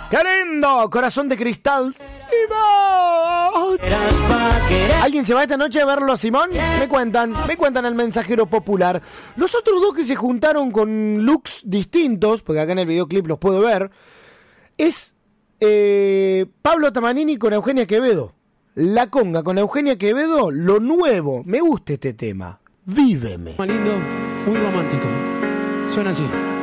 ¡Qué lindo! Corazón de cristal. Simón. ¿Alguien se va esta noche a verlo a Simón? Me cuentan el mensajero popular. Los otros dos que se juntaron con looks distintos, porque acá en el videoclip los puedo ver, es Pablo Tamanini con Eugenia Quevedo. La Conga con Eugenia Quevedo, lo nuevo. Me gusta este tema. Víveme. Muy lindo, muy romántico. Suena así.